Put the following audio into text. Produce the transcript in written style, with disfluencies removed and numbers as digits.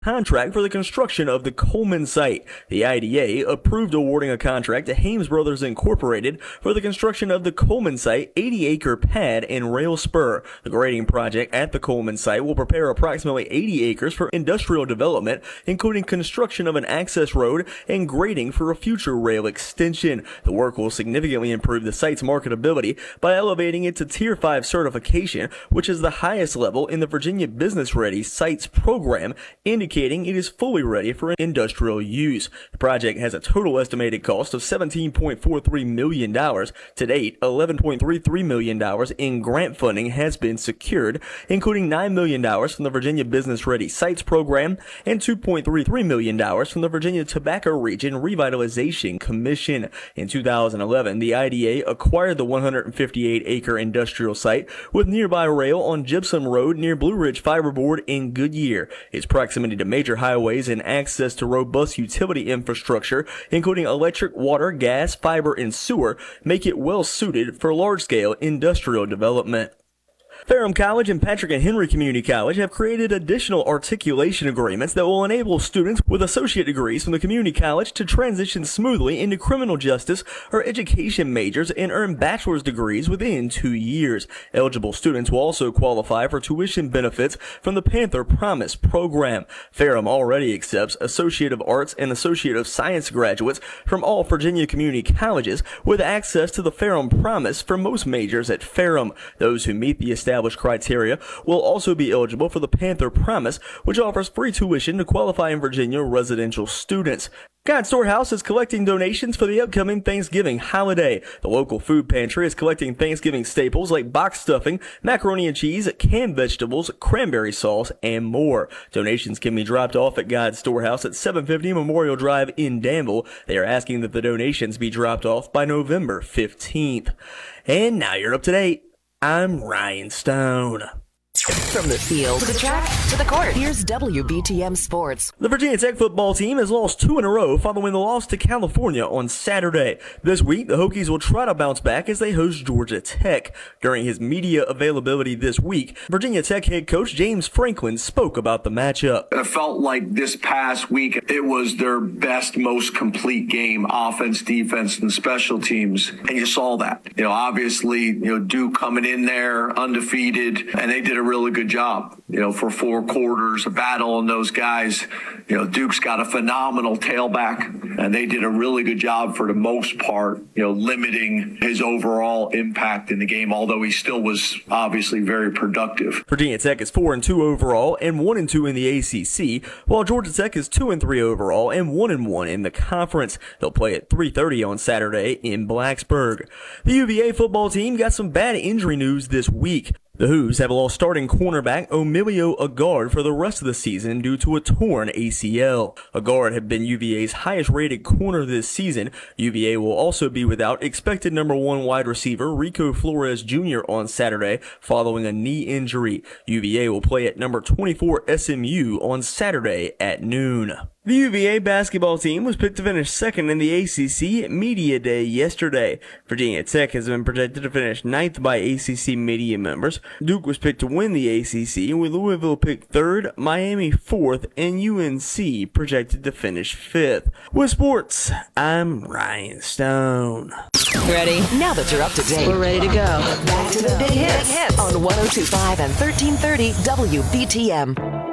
contract for the construction of the Coleman site. The IDA approved awarding a contract to Hames Brothers Incorporated for the construction of the Coleman site 80-acre pad and rail spur. The grading project at the Coleman site will prepare approximately 80 acres for industrial development, including construction of an access road and grading for a future rail extension. The work will significantly improve the site's marketability by elevating it to Tier 5 certification, which is the highest level in the Virginia Business Ready Sites program, indicating it is fully ready for industrial use. The project has a total estimated cost of $17.43 million. To date, $11.33 million in grant funding has been secured, including $9 million from the Virginia Business Ready Sites program and $2.33 million from the Virginia Tobacco Region Revitalization Commission. In 2011, the IDA acquired the 158-acre industrial site with nearby rail on Gypsum Road near Blue Ridge Fiberboard in Goodyear. Its proximity to major highways and access to robust utility infrastructure, including electric, water, gas, fiber, and sewer, make it well suited for large-scale industrial development. Ferrum College and Patrick and Henry Community College have created additional articulation agreements that will enable students with associate degrees from the community college to transition smoothly into criminal justice or education majors and earn bachelor's degrees within 2 years. Eligible students will also qualify for tuition benefits from the Panther Promise program. Ferrum already accepts Associate of Arts and Associate of Science graduates from all Virginia community colleges with access to the Ferrum Promise for most majors at Ferrum. Those who meet the established criteria will also be eligible for the Panther Promise, which offers free tuition to qualifying Virginia residential students. God Storehouse is collecting donations for the upcoming Thanksgiving holiday. The local food pantry is collecting Thanksgiving staples like box stuffing, macaroni and cheese, canned vegetables, cranberry sauce, and more. Donations can be dropped off at God Storehouse at 750 Memorial Drive in Danville. They are asking that the donations be dropped off by November 15th. And now you're up to date. I'm Ryan Stone. From the field to the track to the court, here's WBTM Sports. The Virginia Tech football team has lost 2 in a row following the loss to California on Saturday. This week, the Hokies will try to bounce back as they host Georgia Tech. During his media availability this week, Virginia Tech head coach James Franklin spoke about the matchup. It felt like this past week, it was their best, most complete game, offense, defense, and special teams. And you saw that. Obviously, Duke coming in there undefeated, and they did a really good job, for 4 quarters, a battle on those guys. Duke's got a phenomenal tailback, and they did a really good job for the most part, limiting his overall impact in the game, although he still was obviously very productive. Virginia Tech is 4-2 overall and 1-2 in the ACC, while Georgia Tech is 2-3 overall and 1-1 in the conference. They'll play at 3:30 on Saturday in Blacksburg. The UVA football team got some bad injury news this week. The Hoos have lost starting cornerback Emilio Agard for the rest of the season due to a torn ACL. Agard had been UVA's highest-rated corner this season. UVA will also be without expected number 1 wide receiver Rico Flores Jr. on Saturday following a knee injury. UVA will play at number 24 SMU on Saturday at noon. The UVA basketball team was picked to finish second in the ACC Media Day yesterday. Virginia Tech has been projected to finish 9th by ACC media members. Duke was picked to win the ACC, with Louisville picked 3rd, Miami 4th, and UNC projected to finish 5th. With sports, I'm Ryan Stone. Ready? Now that you're up to date, we're ready to go. Back to the big hits on 102.5 and 1330 WBTM.